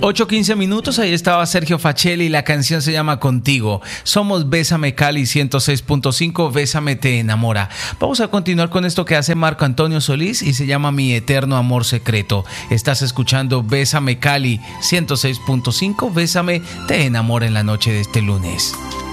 8:15, ahí estaba Sergio Facelli, la canción se llama Contigo. Somos Bésame Cali 106.5, Bésame te enamora. Vamos a continuar con esto que hace Marco Antonio Solís y se llama Mi Eterno Amor Secreto. Estás escuchando Bésame Cali 106.5, Bésame te enamora en la noche de este lunes.